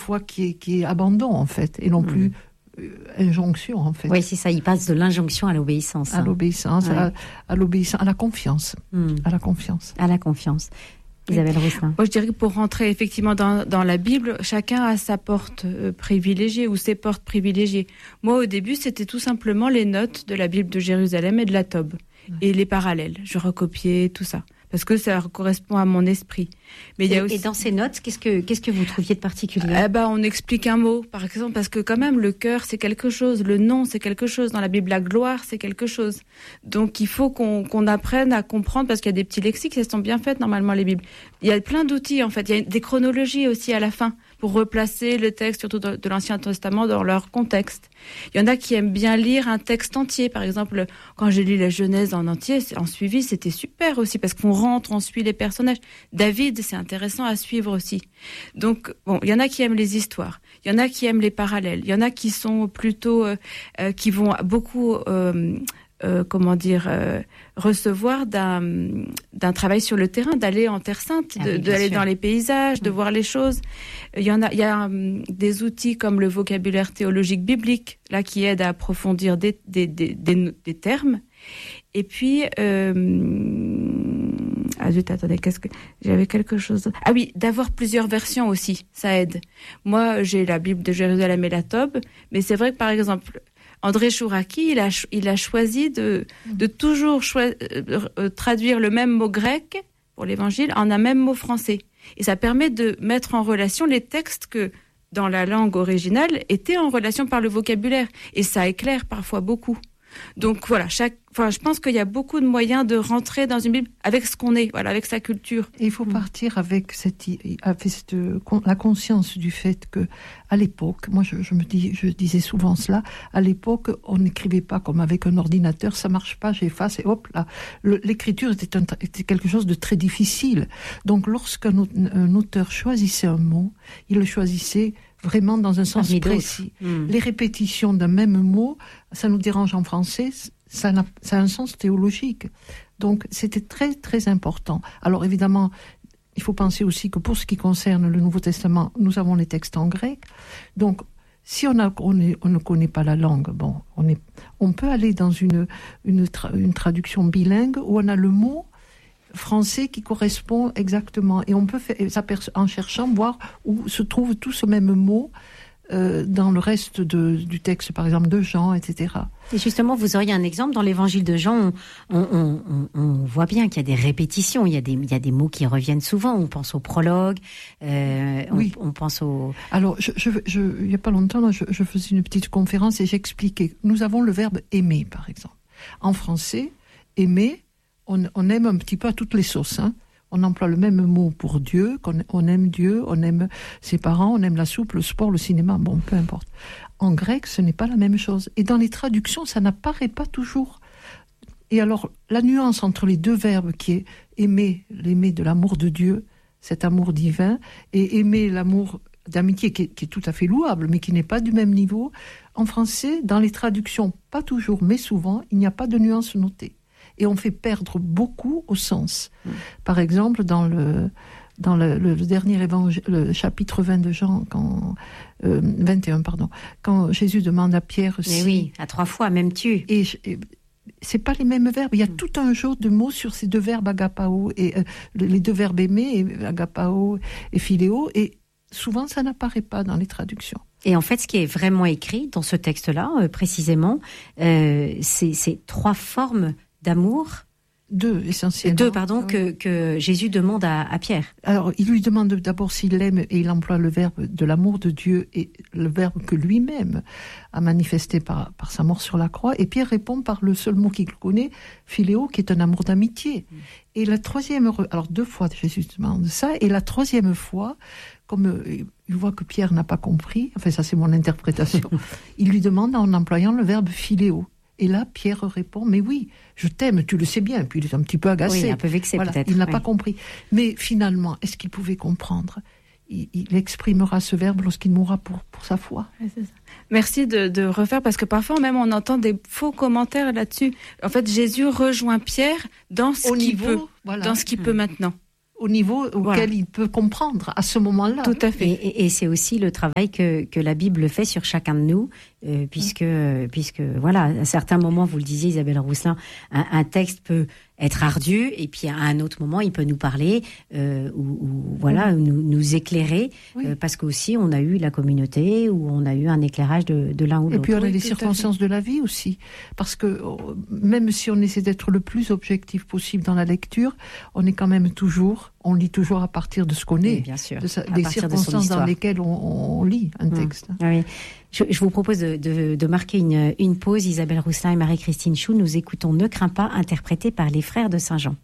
fois qui est abandon, en fait, et non plus injonction, en fait. Oui, c'est ça, il passe de l'injonction à l'obéissance. À l'obéissance, Ouais. à l'obéissance, à la confiance. À la confiance. À la confiance. Isabelle Rousselin. Moi, je dirais que pour rentrer effectivement dans la Bible, chacun a sa porte privilégiée ou ses portes privilégiées. Moi, au début, c'était tout simplement les notes de la Bible de Jérusalem et de la Tob. Et les parallèles. Je recopiais tout ça. Parce que ça correspond à mon esprit. Mais il y a aussi... Et dans ces notes, qu'est-ce que vous trouviez de particulier ? On explique un mot, par exemple, parce que quand même, le cœur, c'est quelque chose, le nom, c'est quelque chose. Dans la Bible, la gloire, c'est quelque chose. Donc, il faut qu'on apprenne à comprendre, parce qu'il y a des petits lexiques, elles sont bien faites, normalement, les Bibles. Il y a plein d'outils, en fait. Il y a des chronologies aussi à la fin, pour replacer le texte, surtout de l'Ancien Testament, dans leur contexte. Il y en a qui aiment bien lire un texte entier. Par exemple, quand j'ai lu la Genèse en entier, en suivi, c'était super aussi, parce qu'on rentre, on suit les personnages. David, c'est intéressant à suivre aussi. Donc, bon, il y en a qui aiment les histoires. Il y en a qui aiment les parallèles. Il y en a qui sont plutôt, qui vont beaucoup, recevoir d'un travail sur le terrain, d'aller en Terre Sainte, d'aller dans les paysages, de voir les choses. Il y a des outils comme le vocabulaire théologique biblique, là, qui aident à approfondir des termes. Et puis, j'avais quelque chose. Ah oui, d'avoir plusieurs versions aussi, ça aide. Moi, j'ai la Bible de Jérusalem et la Tob, mais c'est vrai que, par exemple, André Chouraki, il a choisi de toujours traduire le même mot grec pour l'évangile en un même mot français. Et ça permet de mettre en relation les textes que, dans la langue originale, étaient en relation par le vocabulaire. Et ça éclaire parfois beaucoup. Donc voilà, je pense qu'il y a beaucoup de moyens de rentrer dans une Bible avec ce qu'on est, voilà, avec sa culture. Et il faut partir avec la conscience du fait que, à l'époque, moi je disais souvent cela, à l'époque on n'écrivait pas comme avec un ordinateur, ça marche pas, j'efface et hop là. L'écriture était quelque chose de très difficile. Donc lorsqu'un auteur choisissait un mot, il le choisissait vraiment dans un sens précis. Les répétitions d'un même mot, ça nous dérange en français, ça a un sens théologique. Donc c'était très très important. Alors évidemment, il faut penser aussi que pour ce qui concerne le Nouveau Testament, nous avons les textes en grec. Donc si on ne connaît pas la langue, on peut aller dans une traduction bilingue où on a le mot français qui correspond exactement, et on peut en cherchant voir où se trouve tout ce même mot dans le reste du texte, par exemple de Jean, etc. Et justement, vous auriez un exemple dans l'évangile de Jean, on voit bien qu'il y a des répétitions, il y a des mots qui reviennent souvent. On pense au prologue, oui. On pense au... Alors, il y a pas longtemps, là, je faisais une petite conférence et j'expliquais. Nous avons le verbe aimer, par exemple. En français, aimer, on aime un petit peu à toutes les sauces, hein. On emploie le même mot pour Dieu, on aime Dieu, on aime ses parents, on aime la soupe, le sport, le cinéma, peu importe. En grec, ce n'est pas la même chose. Et dans les traductions, ça n'apparaît pas toujours. Et alors, la nuance entre les deux verbes qui est aimer, l'aimer de l'amour de Dieu, cet amour divin, et aimer l'amour d'amitié qui est tout à fait louable, mais qui n'est pas du même niveau, en français, dans les traductions, pas toujours, mais souvent, il n'y a pas de nuance notée. Et on fait perdre beaucoup au sens. Par exemple, dans le dernier évangile, le chapitre 20 de Jean, 21, quand Jésus demande à Pierre... Mais oui, à 3 fois, m'aimes-tu ? Et c'est pas les mêmes verbes. Il y a tout un jeu de mots sur ces deux verbes agapao, et les deux verbes aimer, agapao et philéo, et souvent ça n'apparaît pas dans les traductions. Et en fait, ce qui est vraiment écrit dans ce texte-là, précisément, c'est 3 formes d'amour. 2, essentiellement. 2, que Jésus demande à Pierre. Alors, il lui demande d'abord s'il l'aime, et il emploie le verbe de l'amour de Dieu, et le verbe que lui-même a manifesté par sa mort sur la croix. Et Pierre répond par le seul mot qu'il connaît, philéo, qui est un amour d'amitié. Et la troisième... Alors, 2 fois, Jésus demande ça, et la troisième fois, comme il voit que Pierre n'a pas compris, enfin, ça c'est mon interprétation, il lui demande en employant le verbe philéo. Et là, Pierre répond, mais oui, je t'aime, tu le sais bien. Puis il est un petit peu agacé. Oui, un peu vexé peut-être. Il n'a pas compris. Mais finalement, est-ce qu'il pouvait comprendre ? Il exprimera ce verbe lorsqu'il mourra pour sa foi. Oui, c'est ça. Merci de refaire, parce que parfois même on entend des faux commentaires là-dessus. En fait, Jésus rejoint Pierre dans ce qu'il peut, dans ce qu'il peut maintenant. au niveau auquel il peut comprendre à ce moment-là. Tout à fait. Et c'est aussi le travail que la Bible fait sur chacun de nous, puisque voilà, à certains moments, vous le disiez Isabelle Rousselin, un texte peut être ardu, et puis à un autre moment, il peut nous parler ou nous éclairer, parce qu'aussi on a eu la communauté, ou on a eu un éclairage de l'un ou l'autre. Et puis on a les circonstances de la vie aussi, parce que même si on essaie d'être le plus objectif possible dans la lecture, on lit toujours à partir de ce qu'on est, bien sûr, des circonstances dans lesquelles on lit un texte. Oui. Je vous propose de marquer une pause. Isabelle Rousselin et Marie-Christine Chou, nous écoutons Ne crains pas, interprété par les frères de Saint-Jean.